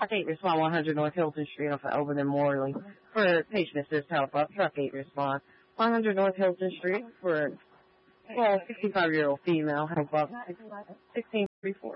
Truck 8 respond 100 North Hilton Street off of Elvin and Morley for patient assist help up. Truck 8 respond 100 North Hilton Street for 65-year-old female help up 1634.